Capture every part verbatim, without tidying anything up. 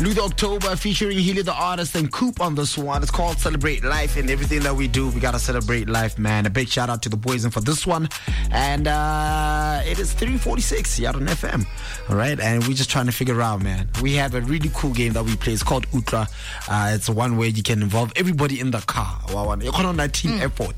Luther October featuring Healy the artist and Coop on this one. It's called Celebrate Life, and everything that we do, we gotta celebrate life, man. A big shout out to the boys and for this one. And uh, it is three forty-six here on F M. All right, and we're just trying to figure out, man. We have a really cool game that we play. It's called Utra. Uh, it's one where you can involve everybody in the car. Wow, you're on a team effort.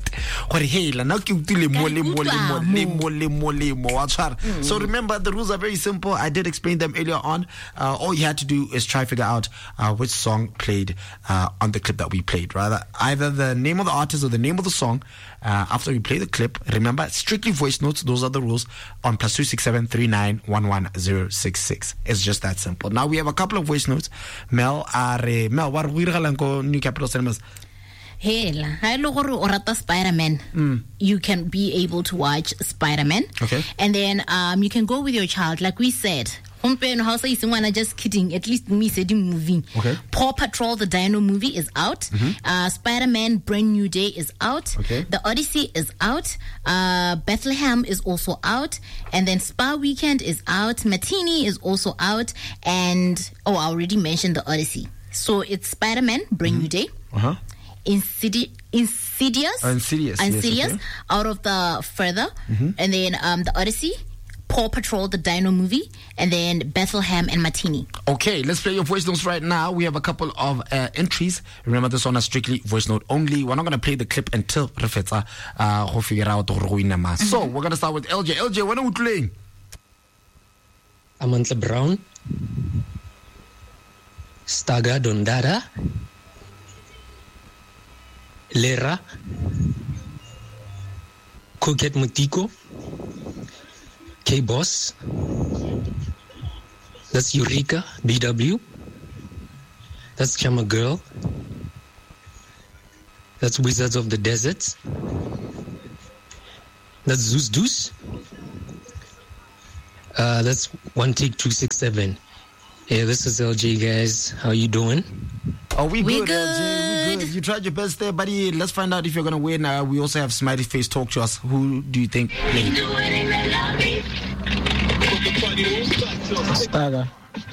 So remember, the rules are very simple. I did explain them earlier on. Uh, all you had to do is try to figure out uh, which song played uh, on the clip that we played. Rather, either the name of the artist or the name of the song. Uh, after we play the clip, remember, strictly voice notes. Those are the rules on plus two six seven three nine one one zero six six. It's just that simple. Now we have a couple of voice notes. Mel, are Mel, what are we going New Capital Cinemas? Hey, I look at Spider-Man. Mm. You can be able to watch Spider-Man. Okay. And then um, you can go with your child, like we said. Just kidding. At least me said movie. Okay. Paw Patrol, the Dino movie is out. Mm-hmm. Uh, Spider-Man, Brand New Day is out. Okay. The Odyssey is out. Uh, Bethlehem is also out. And then Spa Weekend is out. Martini is also out. And, oh, I already mentioned the Odyssey. So it's Spider-Man, Brand mm-hmm. New Day. Uh-huh. Insidi- Insidious. Oh, Insidious. Insidious. Yes, okay. Out of the Further. Mm-hmm. And then um, the Odyssey. Paw Patrol, the Dino movie, and then Bethlehem and Martini. Okay, let's play your voice notes right now. We have a couple of uh, entries. Remember, this one is strictly voice note only. We're not going to play the clip until Refeta uh, figure out mm-hmm. So, we're going to start with L J. L J, when are we playing? Amantla Brown, Staga Dondada, Lera, Koket Mutiko, K-Boss, that's Eureka, B W, that's Chama Girl, that's Wizards of the Deserts, that's Zeus Deuce, uh, that's One Take Two Six Seven. Hey, this is L J, guys. How you doing? Oh, we, we good, good. L J. We good. You tried your best there, buddy. Let's find out if you're going to win. Uh, we also have Smiley Face talk to us. Who do you think played? Staga.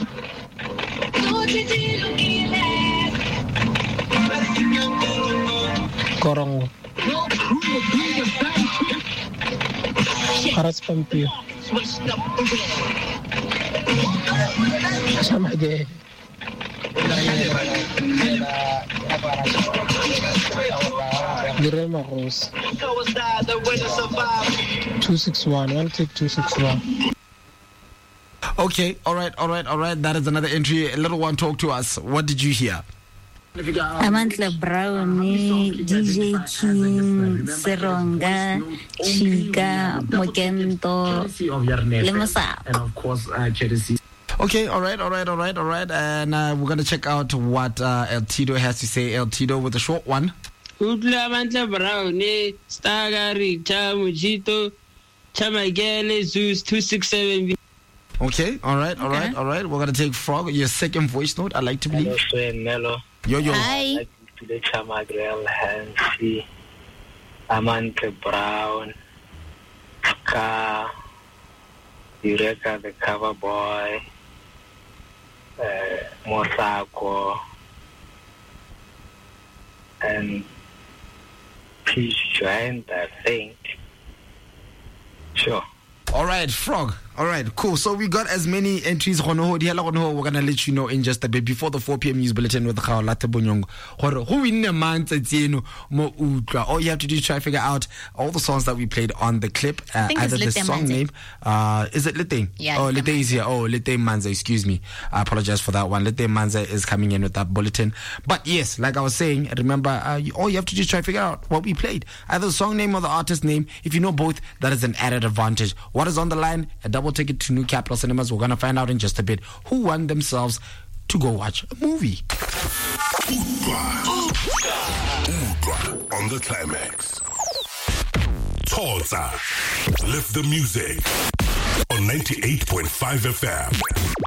Korong. Haras Pampio. Sama aja. Direma Cruz. two six one. One take two six one. Okay, all right, all right, all right. That is another entry. A little one, talk to us. What did you hear? Amantla Brown, D J King, Seronga, Chica, Mokento, Lemosa. And of course, uh, courtesy. Okay, all right, all right, all right, all right. And uh, we're going to check out what uh, El Tito has to say. El Tito with a short one. Amantla Brown, Staga, Richa, Mujito, Chamagele, Zeus, two six seven. Okay, all right, all right, Okay. all right. We're going to take Frog, your second voice note, I like to believe. Hello, Mello. Yo, yo. Hi. To the Chamagrel, Hansi, Amante Brown, Ka, Eureka, the cover boy, uh, Mosako, and Peace Giant, I think. Sure. All right, Frog. All right, cool. So we got as many entries. We're going to let you know in just a bit before the four p.m. news bulletin with Khaolate Bonyong. Who in the month all you have to do is try to figure out all the songs that we played on the clip. Uh, either the song name. Uh, is it Lite? Yeah. Oh, Lite is here. Oh, Lite Manza, excuse me. I apologize for that one. Lite Manza is coming in with that bulletin. But yes, like I was saying, remember, uh, you, all you have to do is try to figure out what we played. Either the song name or the artist name. If you know both, that is an added advantage. What is on the line? A double ticket to New Capital Cinemas. We're going to find out in just a bit who won themselves to go watch a movie. Utra. Utra on the climax. Tulsa. Lift the music on ninety-eight point five F M.